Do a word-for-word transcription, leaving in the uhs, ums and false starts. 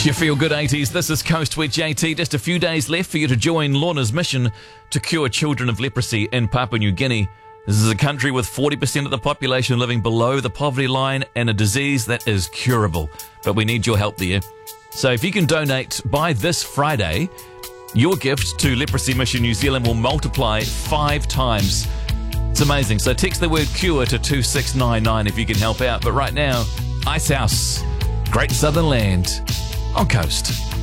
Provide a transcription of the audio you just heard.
You feel good eighties. This is Coast with J T. Just a few days left for you to join Lorna's mission to cure children of leprosy in Papua New Guinea. This is a country with forty percent of the population living below the poverty line and a disease that is curable. But we need your help there. So if you can donate by this Friday, your gift to Leprosy Mission New Zealand will multiply five times. It's amazing. So text the word cure to two six nine nine if you can help out. But right now, Icehouse, Great Southern Land on Coast.